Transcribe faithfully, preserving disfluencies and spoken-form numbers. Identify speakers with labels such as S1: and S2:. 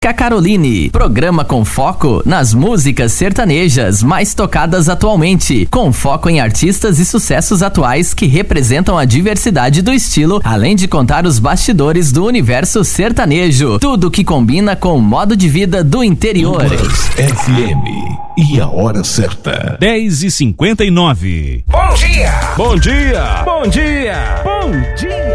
S1: Caroline, programa com foco nas músicas sertanejas mais tocadas atualmente, com foco em artistas e sucessos atuais que representam a diversidade do estilo, além de contar os bastidores do universo sertanejo, tudo que combina com o modo de vida do interior.
S2: F M e a hora certa,
S3: dez e cinquenta e nove.
S4: Bom dia!
S3: Bom dia!
S4: Bom dia!
S3: Bom dia!